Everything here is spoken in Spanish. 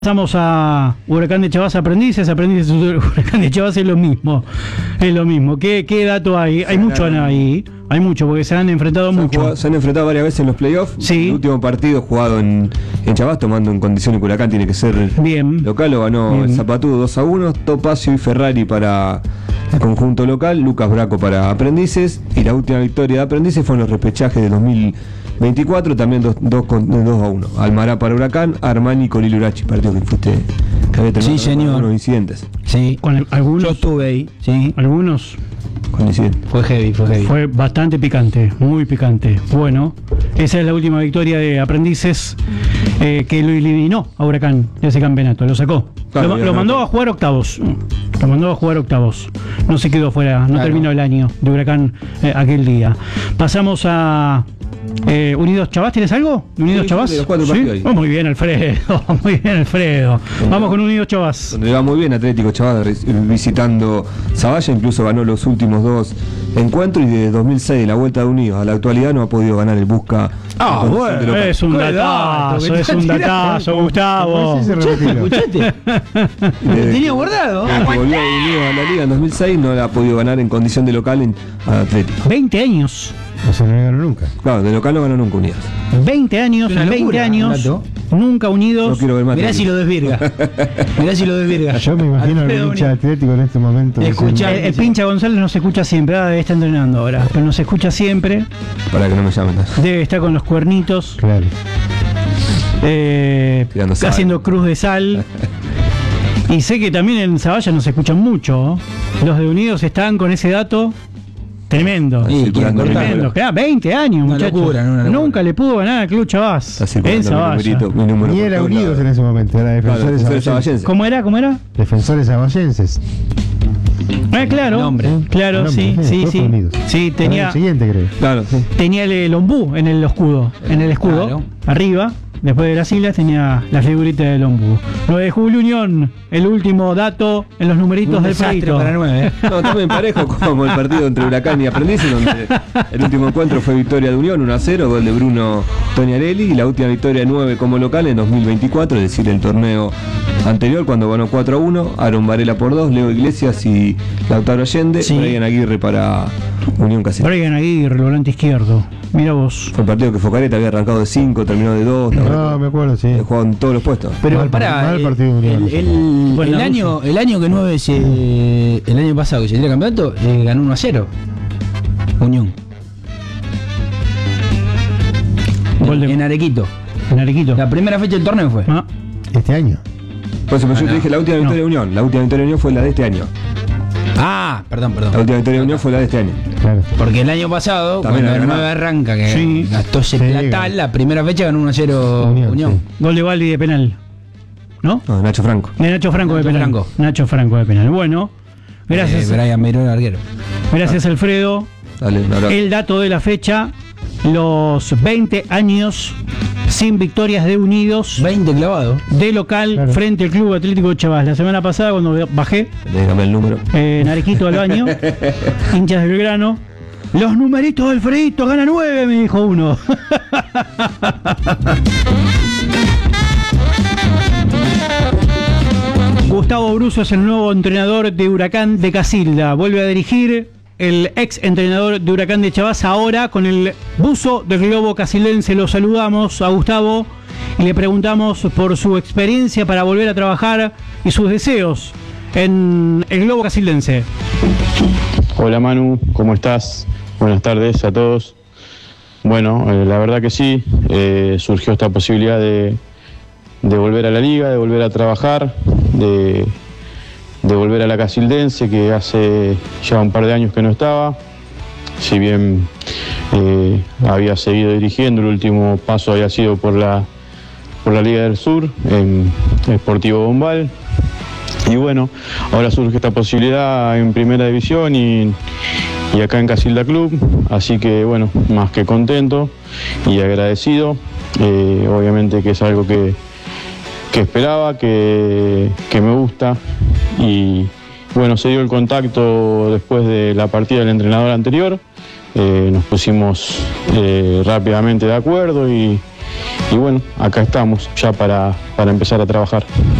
Pasamos a Huracán de Chavás, Aprendices, Huracán de Chavás es lo mismo. ¿Qué dato hay? Hay mucho ahí, porque se han enfrentado mucho. Se han enfrentado varias veces en los playoffs. Sí. El último partido jugado en Chavás, tomando en condiciones que Huracán tiene que ser bien local, lo ganó el Zapatudo 2-1, Topacio y Ferrari para el conjunto local, Lucas Braco para Aprendices, y la última victoria de Aprendices fue en los repechajes de 2024, también 2-1. Almará para Huracán, Armani con Lili Urachi, partido que había tenido algunos incidentes. Sí, con algunos. Yo estuve ahí, sí. Algunos. Con incidentes. Fue heavy. Fue bastante picante, muy picante. Bueno, esa es la última victoria de Aprendices que lo eliminó a Huracán de ese campeonato, lo sacó. Claro, lo mandó a jugar octavos. No se quedó fuera, no terminó el año de Huracán aquel día. Pasamos a Unidos Chavás. ¿Tienes algo? ¿Unidos Chavás? De los 4 partidos ahí. Muy bien, Alfredo. Vamos con Unidos Chavás. Donde le va muy bien Atlético Chavás visitando Zavalla, incluso ganó los últimos 2 encuentros, y de 2006, la vuelta de Unidos a la actualidad, no ha podido ganar el Busca. Bueno, es un datazo, Gustavo. ¿Escuchaste? Lo tenía guardado. Desde que volvió Unidos a la liga en 2006, no la ha podido ganar en condición de local en Atlético. 20 años. O sea, no ganó nunca. Claro, de local no ganó nunca Unidos. 20 años, Una en 20 locura, años, Nato. nunca Unidos. No quiero ver más. Mirá si lo desvirga. Yo me imagino al Alfredo hincha de Atlético en este momento. Escucha. El pincha González no se escucha siempre, debe estar entrenando ahora, pero no se escucha siempre, Para que no me llamen. debe estar con los cuernitos, Claro. Tirando sal. haciendo cruz de sal. Y sé que también en Zavalla no se escuchan mucho. Los de Unidos están con ese dato tremendo. Sí, circulando quieren el cortarlo. Tremendo, claro, 20 años, Una muchachos. locura. Nunca le pudo ganar al Club Chavás Está en circulando Zavalla. mi número Ni por era todos Unidos lados. en ese momento, era Claro, Defensores Defensores Saballenses. Saballenses. ¿Cómo era? Defensores Saballenses. Claro, Nombre. claro, sí. Unidos. Sí, Era el siguiente, creo. Claro, sí. tenía el ombú en el escudo, Claro. arriba, después de las siglas tenía la figurita del ombú. 9 de julio Unión, el último dato en los numeritos Un del desastre Feito. para 9. No, también parejo como el partido entre Huracán y Aprendices, donde el último encuentro fue victoria de Unión 1-0, gol de Bruno Toniarelli, y la última victoria de 9 como local en 2024, es decir, el torneo anterior, cuando ganó 4-1, Aaron Varela por 2, Leo Iglesias y Lautaro Allende, Sí. Brian Aguirre para Unión Casillas. Brian Aguirre, el volante izquierdo. Mira vos. Fue un partido que Focareta había arrancado de 5, terminó de 2, No, me acuerdo, sí. jugado en todos los puestos. Pero Mal partido de Unión. Bueno, el año que 9 el año pasado que se dio el campeonato, ganó 1-0. Unión. Gol de- En Arequito. En Arequito. La primera fecha del torneo fue. Ah, Este año. Por eso yo te no. dije la última victoria de Unión. La última victoria de Unión fue la de este año. Perdón. La última victoria de Unión fue la de este año. Claro. Porque el año pasado, También cuando el había 9 arranca, que Sí. gastó ese Sí, platal, ganó. la primera fecha ganó 1-0 Unión, Unión. sí. gol de Balbi de penal. ¿No? No, Nacho Franco. De Nacho Franco de Nacho penal. Franco. Nacho Franco de penal. Bueno, gracias. Brian Meirón, arquero. Gracias, Alfredo. Dale, un abrazo. El dato de la fecha, los 20 años sin victorias de Unidos 20 clavados. de local Claro. frente al Club Atlético Chavás. La semana pasada, cuando bajé Déjame el número. en Arequito al baño, hinchas de Belgrano, los numeritos del Alfredito, gana 9, me dijo uno. Gustavo Bruso es el nuevo entrenador de Huracán de Casilda. Vuelve a dirigir el ex entrenador de Huracán de Chavás, ahora con el buzo del globo casildense. Lo saludamos a Gustavo y le preguntamos por su experiencia para volver a trabajar y sus deseos en el globo casildense. Hola Manu, ¿cómo estás? Buenas tardes a todos. Bueno, la verdad que sí, surgió esta posibilidad de volver a la liga, de volver a trabajar, de volver a la Casildense, que hace ya un par de años que no estaba. Si bien había seguido dirigiendo, el último paso había sido por la Liga del Sur, en Sportivo Bombal. Y bueno, ahora surge esta posibilidad en Primera División y acá en Casilda Club, así que bueno, más que contento y agradecido. Obviamente que es algo que esperaba, que me gusta, y bueno, se dio el contacto después de la partida del entrenador anterior. Nos pusimos rápidamente de acuerdo y bueno, acá estamos ya para empezar a trabajar.